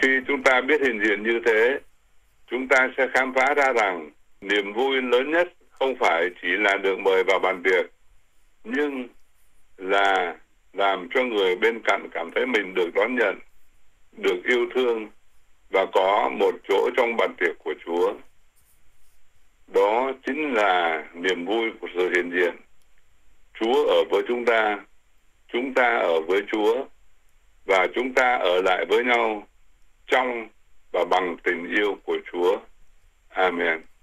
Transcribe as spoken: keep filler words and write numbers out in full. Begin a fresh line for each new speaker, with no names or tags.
Khi chúng ta biết hiện diện như thế, chúng ta sẽ khám phá ra rằng niềm vui lớn nhất không phải chỉ là được mời vào bàn tiệc, nhưng là làm cho người bên cạnh cảm thấy mình được đón nhận, được yêu thương và có một chỗ trong bàn tiệc của Chúa. Đó chính là niềm vui của sự hiện diện. Chúa ở với chúng ta, chúng ta ở với Chúa, và chúng ta ở lại với nhau trong và bằng tình yêu của Chúa. Amen.